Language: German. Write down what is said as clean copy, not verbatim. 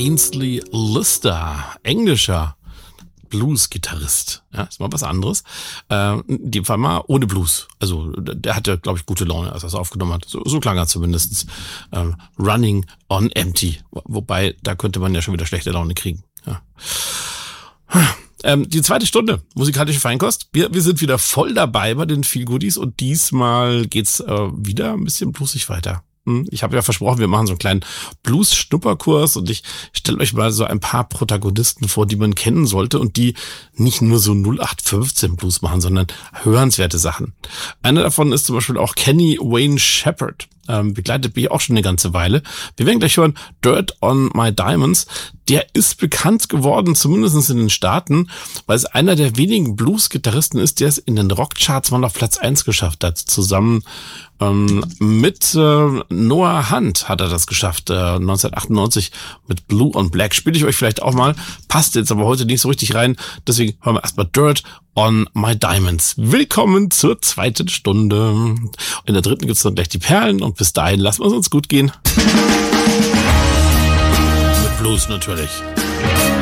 Ainsley Lister, englischer Blues-Gitarrist. Ja, ist mal was anderes. In dem Fall mal ohne Blues. Also der hatte, glaube ich, gute Laune, als er es aufgenommen hat. So klang er zumindest. Running on Empty. Wobei, da könnte man ja schon wieder schlechte Laune kriegen. Ja. Die zweite Stunde, musikalische Feinkost. Wir sind wieder voll dabei bei den Feel Goodies und diesmal geht's wieder ein bisschen bluesig weiter. Ich habe ja versprochen, wir machen so einen kleinen Blues-Schnupperkurs und ich stelle euch mal so ein paar Protagonisten vor, die man kennen sollte und die nicht nur so 0815 Blues machen, sondern hörenswerte Sachen. Einer davon ist zum Beispiel auch Kenny Wayne Shepherd. Begleitet mich auch schon eine ganze Weile. Wir werden gleich hören Dirt on My Diamonds. Der ist bekannt geworden, zumindest in den Staaten, weil es einer der wenigen Blues-Gitarristen ist, der es in den Rockcharts mal auf Platz 1 geschafft hat. Zusammen mit Noah Hunt hat er das geschafft, 1998 mit Blue on Black. Spiele ich euch vielleicht auch mal. Passt jetzt aber heute nicht so richtig rein. Deswegen hören wir erstmal Dirt on My Diamonds. Willkommen zur zweiten Stunde. In der dritten gibt's dann gleich die Perlen und bis dahin lassen wir es uns gut gehen. Mit Blues natürlich.